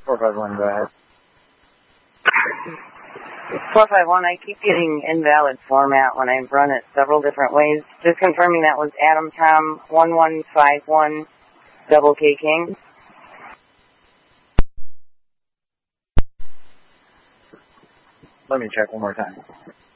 451, go ahead. 451, I keep getting invalid format when I run it several different ways. Just confirming that was Adam Tom 1151 Double K King. Let me check one more time.